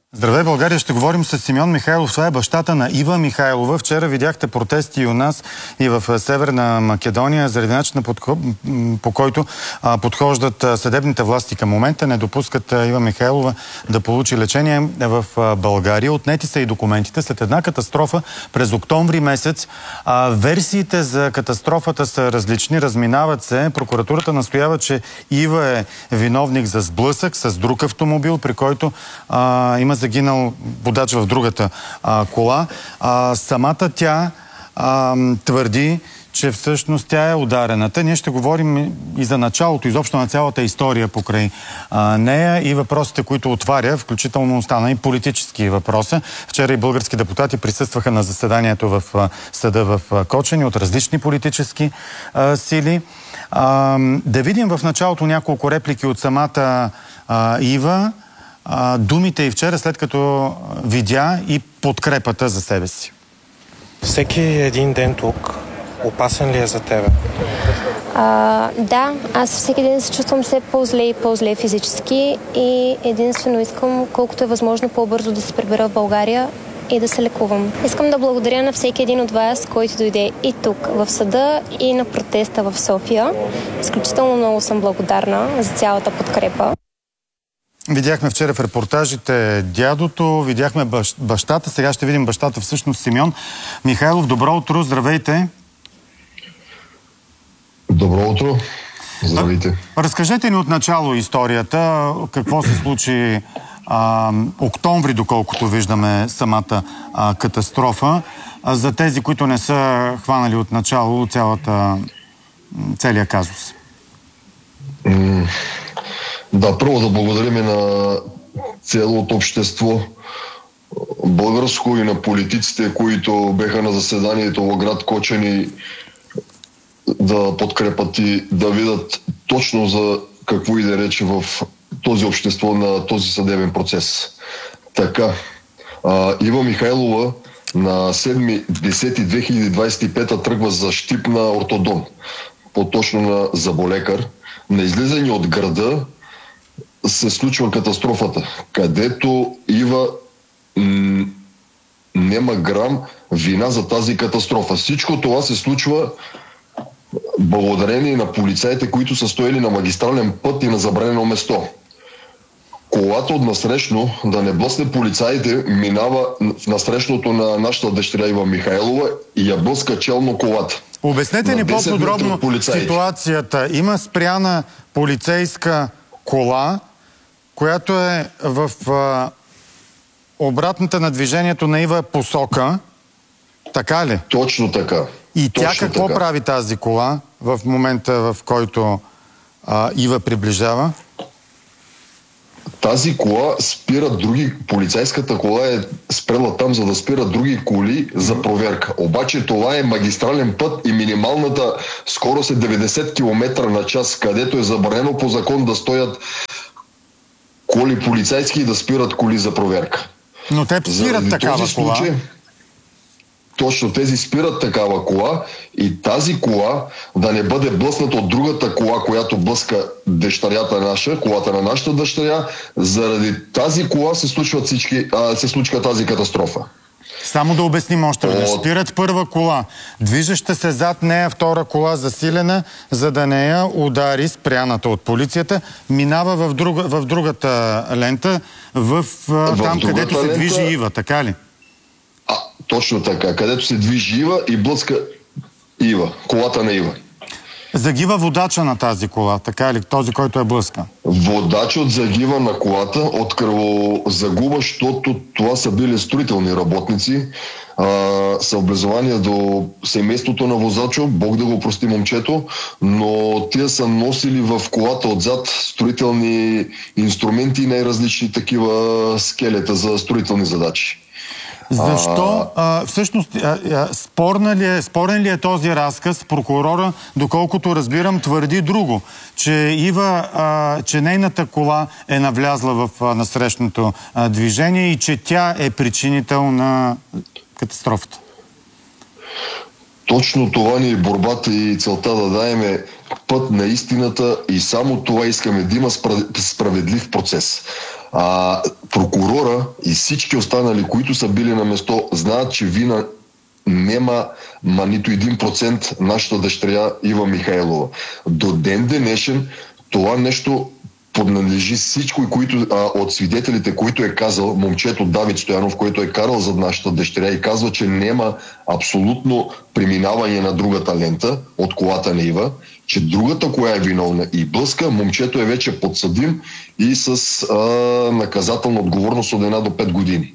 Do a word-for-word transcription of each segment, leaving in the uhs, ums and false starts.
Здравей, България! Ще говорим с Симеон Михайлов. Това е бащата на Ива Михайлова. Вчера видяхте протести и у нас, и в Северна Македония, заради начина по който а, подхождат съдебните власти към момента. Не допускат а, Ива Михайлова да получи лечение в а, България. Отнети са и документите. След една катастрофа през октомври месец. А, версиите за катастрофата са различни, разминават се. Прокуратурата настоява, че Ива е виновник за сблъсък с друг автомобил, при който а, има загинал водач в другата а, кола. А, самата тя а, твърди, че всъщност тя е ударената. Ние ще говорим и за началото, изобщо на цялата история покрай а, нея и въпросите, които отваря, включително остана и политически въпроса. Вчера и български депутати присъстваха на заседанието в а, съда в а, Кочани от различни политически а, сили. А, да видим в началото няколко реплики от самата а, Ива. А, думите и вчера, след като видя и подкрепата за себе си. Всеки един ден тук опасен ли е за тебе? А, да, аз всеки ден се чувствам все по-зле и по-зле физически и единствено искам колкото е възможно по-бързо да се прибера в България и да се лекувам. Искам да благодаря на всеки един от вас, който дойде и тук в съда, и на протеста в София. Изключително много съм благодарна за цялата подкрепа. Видяхме вчера в репортажите дядото, видяхме бащ, бащата, сега ще видим бащата всъщност Симеон Михайлов. Добро утро, здравейте! Добро утро, здравейте! Разкажете ни от начало историята, какво се случи а, октомври, доколкото виждаме самата а, катастрофа, а за тези, които не са хванали от начало цялата, целия казус. Mm. Да, първо да благодарим и на цялото общество българско и на политиците, които беха на заседанието в град Кочани да подкрепят и да видят точно за какво иде речи в този общество на този съдебен процес. Така, а, Ива Михайлова на седми десети две хиляди двадесет и пета тръгва за щип на ортодон, по-точно на зъболекар. На излизане от града се случва катастрофата, където Ива м- няма грам вина за тази катастрофа. Всичко това се случва благодарение на полицаите, които са стояли на магистрален път и на забранено место. Колата от насрещно, да не блъсне полицаите, минава в насрещното на нашата дъщеря Ива Михайлова и я блъска челно колата. Обяснете ни по-подробно ситуацията. Има спряна полицейска кола, която е в а, обратната на движението на Ива посока. Така ли? Точно така. И Точно тя какво така. прави тази кола в момента, в който а, Ива приближава? Тази кола спира други, полицейската кола е спрела там, за да спира други коли за проверка. Обаче това е магистрален път и минималната скорост е деветдесет километра на час, където е забранено по закон да стоят коли полицейски и да спират коли за проверка. Но те спират Заради такава този кола. Случай, точно тези спират такава кола и тази кола да не бъде блъсната от другата кола, която блъска дъщерята наша, колата на нашата дъщеря. Заради тази кола се случват всички, а, се случва тази катастрофа. Само да обясним още веднъж. От... Спират първа кола, движеща се зад нея втора кола засилена, за да не я удари спряната от полицията, минава в, друга, в другата лента, в, в там където се лента... движи Ива, така ли? А, точно така, където се движи Ива и блъска Ива, колата на Ива. Загива водача на тази кола, така ли? Този, който е блъска. Водачът загива на колата от кръвозагуба, защото това са били строителни работници, съобразование до семейството на возача, Бог да го прости момчето, но те са носили в колата отзад строителни инструменти и най-различни такива скелета за строителни задачи. Защо? А, всъщност, а, а, спорна ли е, спорен ли е този разказ? Прокурора, доколкото разбирам, твърди друго, че Ива, а, че нейната кола е навлязла в а, насрещното а, движение и че тя е причинител на катастрофата. Точно това ни е борбата и целта да даем път на истината и само това искаме, да има справедлив процес. А, прокурора и всички останали, които са били на место, знаят, че вина нема ма нито един процент нашата дъщеря Ива Михайлова. До ден днешен това нещо подналежи всичко, които, а, от свидетелите, които е казал момчето Давид Стоянов, който е карал зад нашата дъщеря и казва, че няма абсолютно преминаване на другата лента от колата на Ива, че другата коя е виновна и блъска, момчето е вече подсъдим и с а, наказателна отговорност от една до пет години.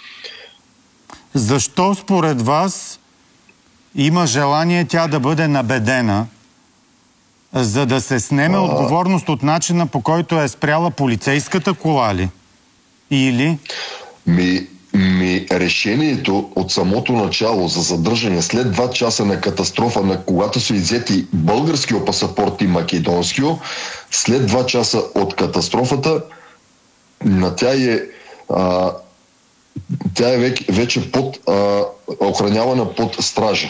Защо според вас има желание тя да бъде набедена, за да се снеме а... отговорност от начина, по който е спряла полицейската кола ли? Или? Ми, ми решението от самото начало за задържане след два часа на катастрофа, на когато са иззети българския пасапорт и македонския, след два часа от катастрофата, на тя е а, тя е вече, вече под а, охранявана под стража.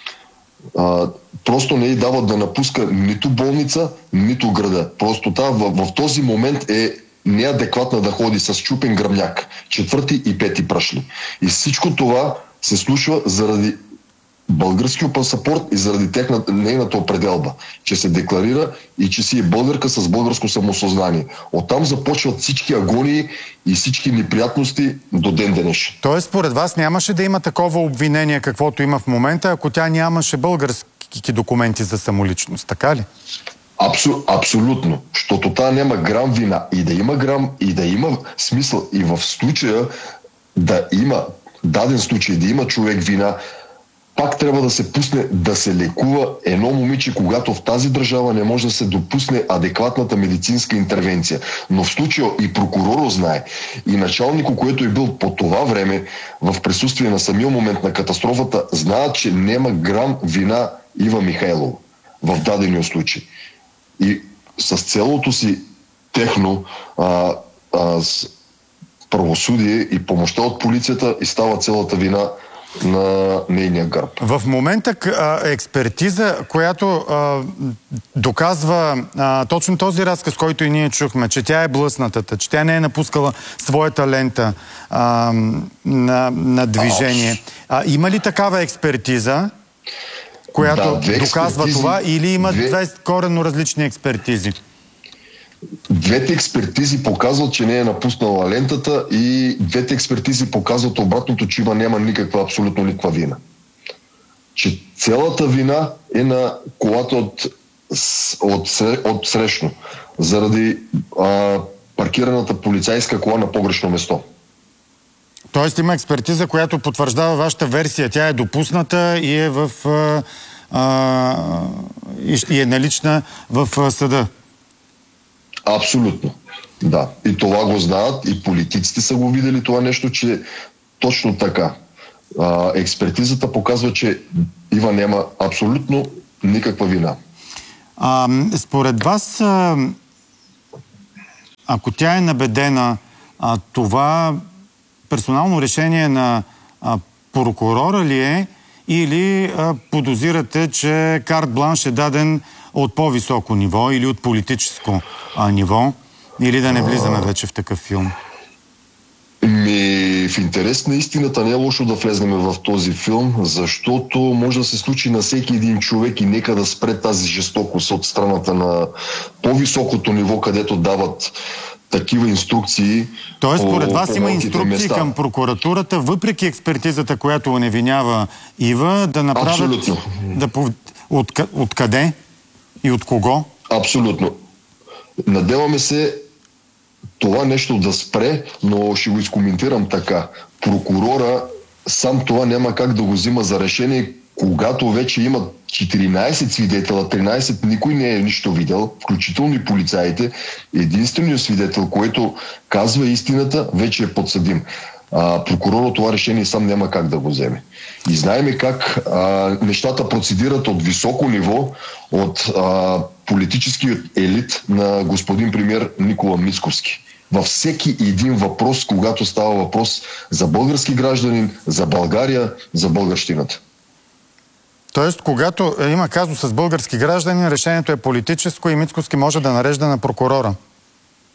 А, просто не й дават да напуска нито болница, нито града. Просто та в, в този момент е неадекватна да ходи с чупен гръбняк, четвърти и пети прашли. И всичко това се случва заради българския пасапорт и заради техната, нейната определба, че се декларира и че си е българка с българско самосъзнание. Оттам започват всички агонии и всички неприятности до ден днешен. Тоест, според вас нямаше да има такова обвинение, каквото има в момента, ако тя нямаше български документи за самоличност, така ли? Абсу, абсолютно. Защото та няма грам вина. И да има грам, и да има смисъл. И в случая да има, даден случай да има човек вина, пак трябва да се пусне да се лекува едно момиче, когато в тази държава не може да се допусне адекватната медицинска интервенция. Но в случая и прокурорът знае, и началнико, което е бил по това време, в присъствие на самия момент на катастрофата, знаят, че няма грам вина Ива Михайлова в дадения случай. И с цялото си техно а, а, с правосудие и помощта от полицията и става цялата вина на нейния гърб. В момента а, експертиза, която а, доказва а, точно този разказ, който и ние чухме, че тя е блъснатата, че тя не е напускала своята лента а, на, на движение. А, има ли такава експертиза, която да, доказва това, или има две... две коренно различни експертизи? Двете експертизи показват, че не е напуснала лентата и двете експертизи показват обратното, че има няма никаква, абсолютно никаква вина. Че цялата вина е на колата от, от, от срещно, заради а, паркираната полицейска кола на погрешно место. Тоест има експертиза, която потвърждава вашата версия. Тя е допусната и е в а, а, и е налична в съда. Абсолютно. Да. И това го знаят, и политиците са го видели това нещо, че точно така. А, експертизата показва, че Ива няма абсолютно никаква вина. А, според вас, а, ако тя е набедена, а, това персонално решение на а, прокурора ли е, или а, подозирате, че карт бланш е даден от по-високо ниво или от политическо а, ниво, или да не влизаме вече в такъв филм? Ми, в интерес на истината не е лошо да влезнем в този филм, защото може да се случи на всеки един човек и нека да спре тази жестокост от страната на по-високото ниво, където дават такива инструкции. Тоест, според вас има инструкции места към прокуратурата, въпреки експертизата, която оневинява Ива, да направят... Абсолютно. Да, от, от къде и от кого? Абсолютно. Надяваме се това нещо да спре, но ще го изкоментирам така. Прокурора сам това няма как да го взима за решение, когато вече има четиринайсет свидетела, тринайсет, никой не е нищо видял, включително и полицаите. Единственият свидетел, който казва истината, вече е подсъдим. А, прокурорът това решение сам няма как да го вземе. И знаеме как а, нещата процедират от високо ниво, от а, политическият елит на господин премиер Никола Мицкоски. Във всеки един въпрос, когато става въпрос за български гражданин, за България, за българщината. Тоест, когато има казус с български гражданин, решението е политическо и Мицкоски може да нарежда на прокурора.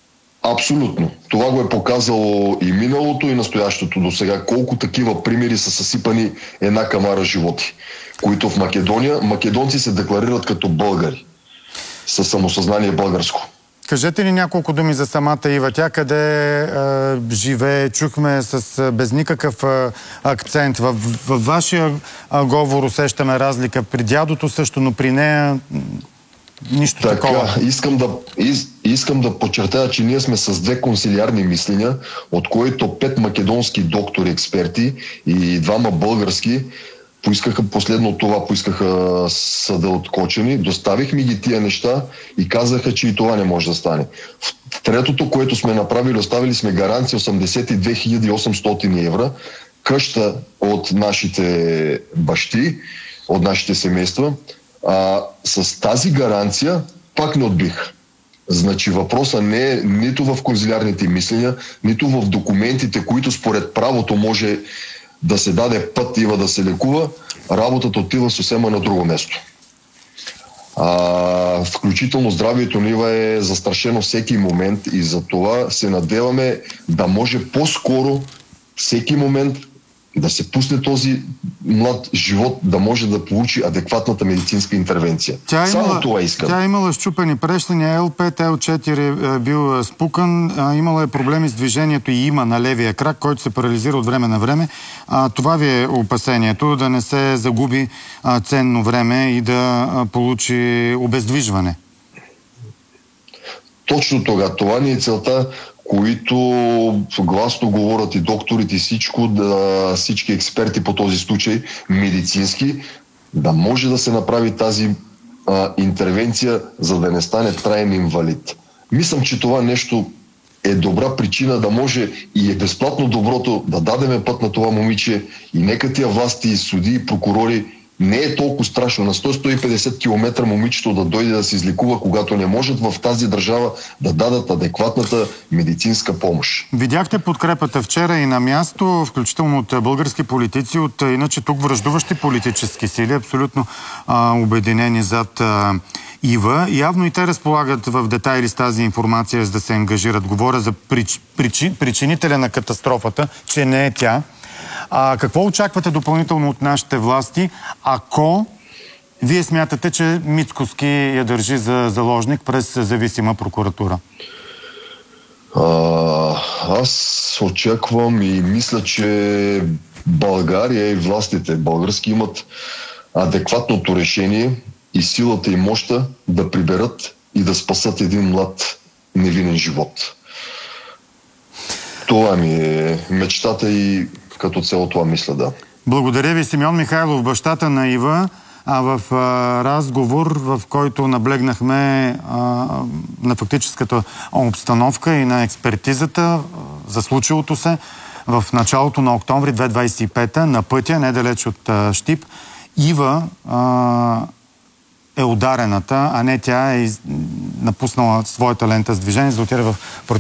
Абсолютно. Това го е показало и миналото, и настоящото до сега. Колко такива примери са съсипани една камара животи, които в Македония, македонци се декларират като българи, със самосъзнание българско. Кажете ни няколко думи за самата Ива. Тя къде е, живее? Чухме с, без никакъв е, акцент. В, в, във вашия е, говор усещаме разлика. При дядото също, но при нея нищо така, такова. Искам да, из, искам да подчертая, че ние сме с две консилиарни мисления, от които пет македонски доктори, експерти и двама български поискаха последно това, поискаха съда от Кочани, доставихме ги тия неща и казаха, че и това не може да стане. В третото, което сме направили, оставили сме гаранция осемдесет и две хиляди и осемстотин евро, къща от нашите бащи, от нашите семейства. А, с тази гаранция пак не отбиха. Значи въпросът не е нито в конзилиарните мисления, нито в документите, които според правото може да се даде път Ива да се лекува, работата отива съвсем на друго место. А, включително здравието на Ива е застрашено всеки момент и за това се надеваме да може по-скоро всеки момент да се пусне този млад живот, да може да получи адекватната медицинска интервенция. Тя Само имала, това искам. Тя имала счупени прещания, Ел пет, Ел четири е бил спукан, а, имала е проблеми с движението и има на левия крак, който се парализира от време на време. А, това ви е опасението, да не се загуби а, ценно време и да а, получи обездвижване. Точно тогава. Това ни е целта, които гласно говорят и докторите, и всичко, да, всички експерти по този случай, медицински, да може да се направи тази а, интервенция, за да не стане траен инвалид. Мислям, че това нещо е добра причина да може и е безплатно доброто да дадеме път на това момиче и нека тия власти, съдии и прокурори, не е толкова страшно. На сто до сто и петдесет километра момичето да дойде да се излекува, когато не можат в тази държава да дадат адекватната медицинска помощ. Видяхте подкрепата вчера и на място, включително от български политици, от иначе тук враждуващи политически сили, абсолютно а, обединени зад а, Ива. Явно и те разполагат в детайли с тази информация, за да се ангажират. Говоря за прич, причи, причинителя на катастрофата, че не е тя. А какво очаквате допълнително от нашите власти, ако вие смятате, че Мицкоски я държи за заложник през зависима прокуратура? А, аз очаквам и мисля, че България и властите български имат адекватното решение и силата и мощта да приберат и да спасат един млад невинен живот. Това ми е мечтата и като цяло това мисля, да. Благодаря ви, Симеон Михайлов, бащата на Ива. А в а, разговор, в който наблегнахме а, на фактическата обстановка и на експертизата а, за случилото се в началото на октомври две хиляди двадесет и пета на пътя, недалеч от а, Щип, Ива а, е ударената, а не тя е из... напуснала своята лента с движение, за да отиде в